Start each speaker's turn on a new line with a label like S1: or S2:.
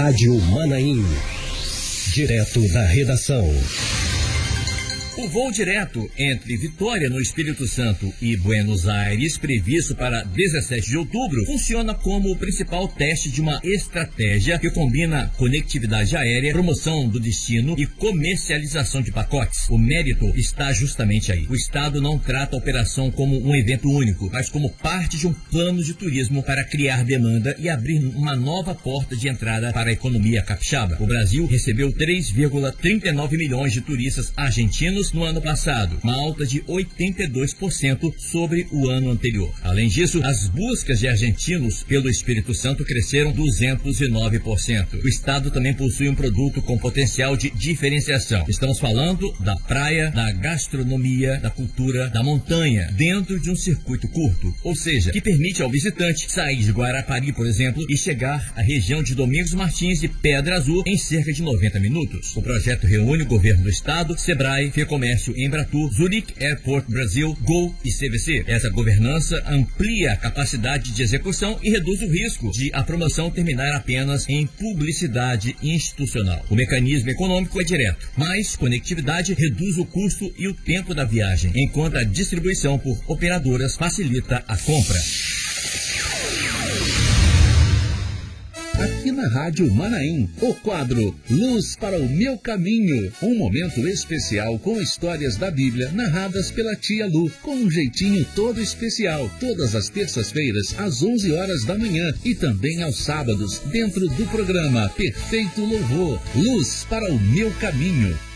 S1: Rádio Manaim. Direto da redação.
S2: O voo direto entre Vitória, no Espírito Santo, e Buenos Aires, previsto para 17 de outubro, funciona como o principal teste de uma estratégia que combina conectividade aérea, promoção do destino e comercialização de pacotes. O mérito está justamente aí. O Estado não trata a operação como um evento único, mas como parte de um plano de turismo para criar demanda e abrir uma nova porta de entrada para a economia capixaba. O Brasil recebeu 3,39 milhões de turistas argentinos no ano passado, uma alta de 82% sobre o ano anterior. Além disso, as buscas de argentinos pelo Espírito Santo cresceram 209%. O Estado também possui um produto com potencial de diferenciação. Estamos falando da praia, da gastronomia, da cultura, da montanha, dentro de um circuito curto, ou seja, que permite ao visitante sair de Guarapari, por exemplo, e chegar à região de Domingos Martins e Pedra Azul em cerca de 90 minutos. O projeto reúne o governo do estado, Sebrae, Comércio, Embratur, Zurich Airport Brasil, Gol e CVC. Essa governança amplia a capacidade de execução e reduz o risco de a promoção terminar apenas em publicidade institucional. O mecanismo econômico é direto, mas conectividade reduz o custo e o tempo da viagem, enquanto a distribuição por operadoras facilita a compra.
S3: Aqui na Rádio Manaim, o quadro Luz para o Meu Caminho. Um momento especial com histórias da Bíblia narradas pela tia Lu, com um jeitinho todo especial. Todas as terças-feiras, às 11 horas da manhã e também aos sábados, dentro do programa Perfeito Louvor. Luz para o Meu Caminho.